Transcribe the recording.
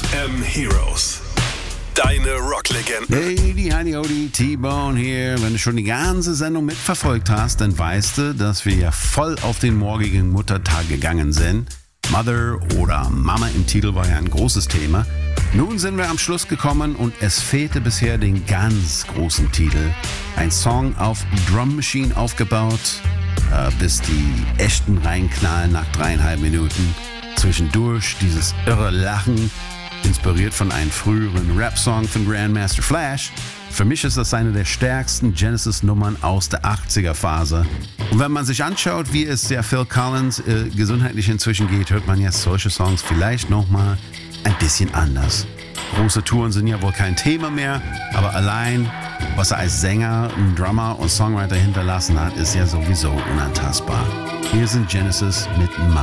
FM Heroes. Deine Rocklegenden. Hey, die Heidi Odi, T-Bone hier. Wenn du schon die ganze Sendung mitverfolgt hast, dann weißt du, dass wir ja voll auf den morgigen Muttertag gegangen sind. Mother oder Mama im Titel war ja ein großes Thema. Nun sind wir am Schluss gekommen und es fehlte bisher den ganz großen Titel. Ein Song auf Drum Machine aufgebaut, bis die echten reinknallen nach 3,5 Minuten. Zwischendurch dieses irre Lachen, inspiriert von einem früheren Rap-Song von Grandmaster Flash. Für mich ist das eine der stärksten Genesis-Nummern aus der 80er-Phase. Und wenn man sich anschaut, wie es der Phil Collins gesundheitlich inzwischen geht, hört man ja solche Songs vielleicht nochmal ein bisschen anders. Große Touren sind ja wohl kein Thema mehr, aber allein, was er als Sänger, Drummer und Songwriter hinterlassen hat, ist ja sowieso unantastbar. Hier sind Genesis mit Mama.